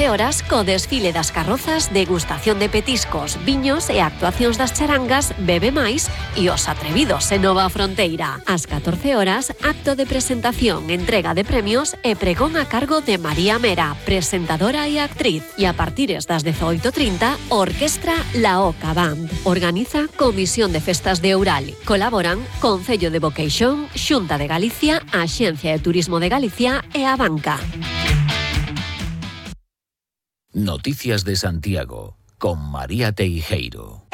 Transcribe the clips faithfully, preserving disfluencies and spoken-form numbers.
catorce horas co desfile das carrozas, degustación de petiscos, viños e actuacións das charangas Bebe Máis e Os Atrevidos en Nova Fronteira. Ás catorce horas, acto de presentación, entrega de premios e pregón a cargo de María Mera, presentadora e actriz. E a partir das dezoito trinta, Orquestra La Oca Band. Organiza Comisión de Festas de Oural. Colaboran Concello de Boqueixón, Xunta de Galicia, Axencia de Turismo de Galicia e a Banca. Noticias de Santiago, con María Teijeiro.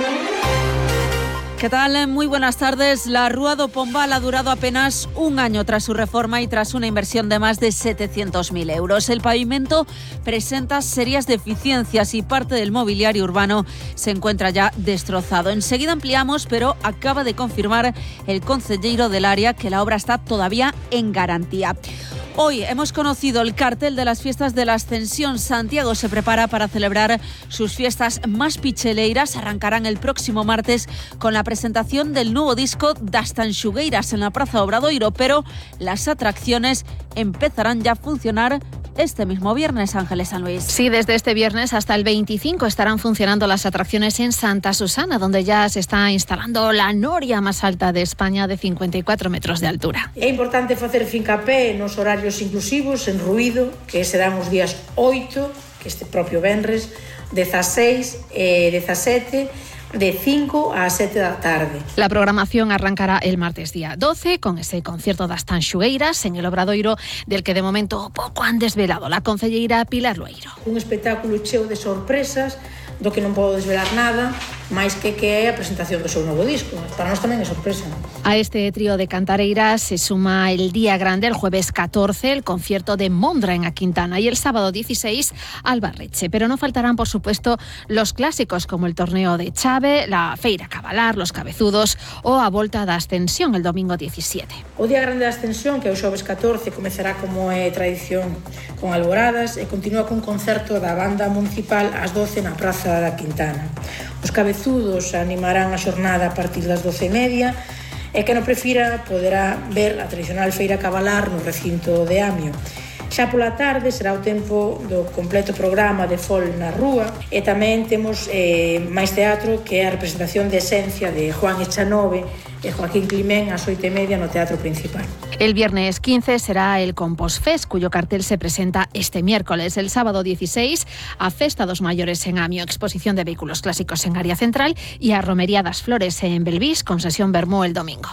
¿Qué tal? Muy buenas tardes. La Rúa do Pombal ha durado apenas un año tras su reforma y tras una inversión de más de setecientos mil euros. El pavimento presenta serias deficiencias y parte del mobiliario urbano se encuentra ya destrozado. Enseguida ampliamos, pero acaba de confirmar el concelleiro del área que la obra está todavía en garantía. Hoy hemos conocido el cartel de las fiestas de la Ascensión. Santiago se prepara para celebrar sus fiestas más picheleiras. Arrancarán el próximo martes con la presentación del nuevo disco Das Tanxugueiras en la Praza Obradoiro, pero las atracciones empezarán ya a funcionar este mismo viernes, Ángeles San Luis. Sí, desde este viernes hasta el veinticinco estarán funcionando las atracciones en Santa Susana, donde ya se está instalando la noria más alta de España de cincuenta y cuatro metros de altura. É importante facer fincapé nos horarios inclusivos, en ruído, que serán os días oito, que este propio venres, dezaseis e dezasete, de cinco a sete da tarde. La programación arrancará el martes día doce con ese concierto das Tanxugueiras en el Obradoiro, del que de momento pouco han desvelado la concelleira Pilar Loeiro. Un espectáculo cheo de sorpresas, do que non podo desvelar nada, máis que que é a presentación do seu novo disco. Para nós tamén é sorpresa. A este trío de cantareiras se suma el día grande, el jueves catorce, el concierto de Mondra en A Quintana, y el sábado dieciséis Albarreche. Pero no faltarán, por supuesto, los clásicos como el torneo de Chave, la Feira Cabalar, los Cabezudos o a Volta da Ascensión el domingo diecisiete. O día grande da Ascensión, que é o xoves catorce, comezará como é tradición con alboradas e continúa cun concerto da banda municipal ás doce na Praza da Quintana. Os Cabezudos animarán a xornada a partir das doce e media e que non prefira poderá ver a tradicional Feira Cabalar no recinto de Amio. Xa pola tarde será o tempo do completo programa de Fol na Rúa e tamén temos eh, máis teatro, que é a representación de Esencia de Juan Echanove e Joaquín Climén ás oito e media no Teatro Principal. El viernes quince será el Compos Fest, cuyo cartel se presenta este miércoles. El sábado dieciséis a Festa dos Mayores en Amio, exposición de vehículos clásicos en área central, y a Romería das Flores en Belvís con sesión Vermú el domingo.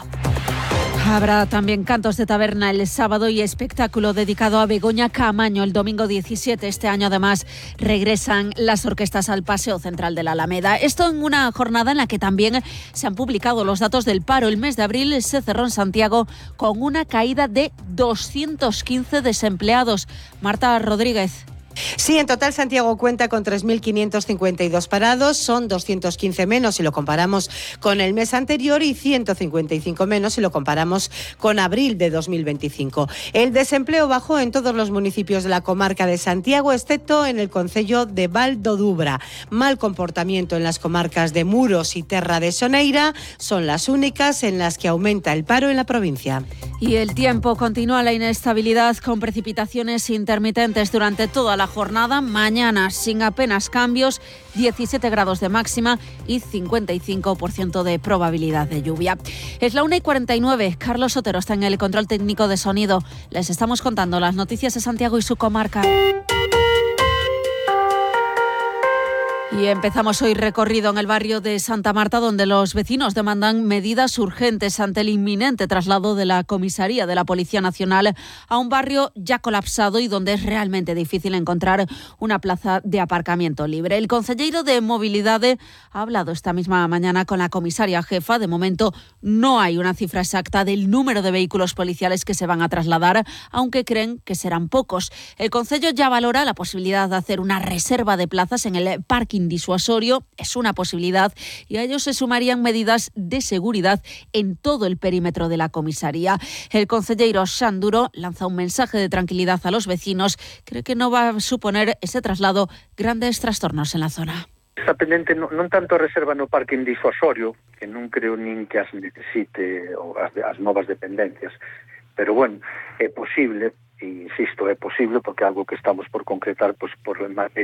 Habrá también cantos de taberna el sábado y espectáculo dedicado a Begoña Caamaño el domingo diecisiete. Este año además regresan las orquestas al Paseo Central de la Alameda. Esto en una jornada en la que también se han publicado los datos del paro. El mes de abril se cerró en Santiago con una caída de doscientos quince desempleados. Marta Rodríguez. Sí, en total Santiago cuenta con tres mil quinientos cincuenta y dos parados, son doscientos quince menos si lo comparamos con el mes anterior y ciento cincuenta y cinco menos si lo comparamos con abril de dos mil veinticinco. El desempleo bajó en todos los municipios de la comarca de Santiago, excepto en el concello de Val do Dubra. Mal comportamiento en las comarcas de Muros y Terra de Soneira son las únicas en las que aumenta el paro en la provincia. Y el tiempo, continúa la inestabilidad con precipitaciones intermitentes durante toda la jornada. Mañana sin apenas cambios, diecisiete grados de máxima y cincuenta y cinco por ciento de probabilidad de lluvia. Es la una y cuarenta y nueve. Carlos Otero está en el control técnico de sonido. Les estamos contando las noticias de Santiago y su comarca. Y empezamos hoy recorrido en el barrio de Santa Marta, donde los vecinos demandan medidas urgentes ante el inminente traslado de la comisaría de la Policía Nacional a un barrio ya colapsado y donde es realmente difícil encontrar una plaza de aparcamiento libre. El concelleiro de Movilidad ha hablado esta misma mañana con la comisaria jefa. De momento no hay una cifra exacta del número de vehículos policiales que se van a trasladar, aunque creen que serán pocos. El concello ya valora la posibilidad de hacer una reserva de plazas en el parking disuasorio. Es una posibilidad y a ello se sumarían medidas de seguridad en todo el perímetro de la comisaría. El concelleiro Xanduro lanza un mensaje de tranquilidad a los vecinos. Cree que no va a suponer ese traslado grandes trastornos en la zona. Está pendente non, non tanto a reserva no parking disuasorio, que non creo nin que as necesite ou as, as novas dependencias, pero bueno, é posible, e insisto, é posible porque é algo que estamos por concretar, pois por